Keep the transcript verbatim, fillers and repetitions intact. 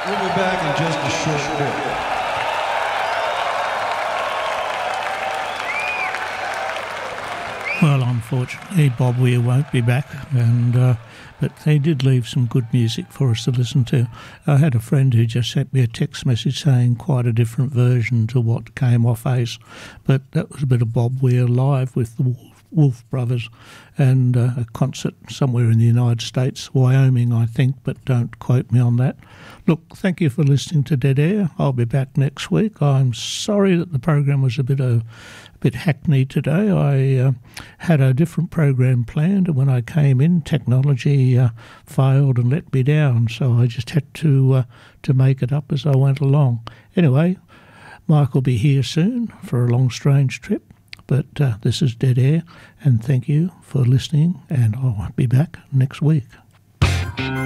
We'll be back in just a short bit. Well, unfortunately, Bob Weir won't be back, and uh, but they did leave some good music for us to listen to. I had a friend who just sent me a text message saying quite a different version to what came off Ace, but that was a bit of Bob Weir live with the Wolf, Wolf Brothers, and uh, a concert somewhere in the United States, Wyoming, I think, but don't quote me on that. Look, thank you for listening to Dead Air. I'll be back next week. I'm sorry that the program was a bit of a bit hackneyed today. I uh, had a different program planned, and when I came in, technology uh, failed and let me down, so I just had to uh, to make it up as I went along. Anyway, Mike will be here soon for a long, strange trip, but uh, this is Dead Air, and thank you for listening, and I'll be back next week.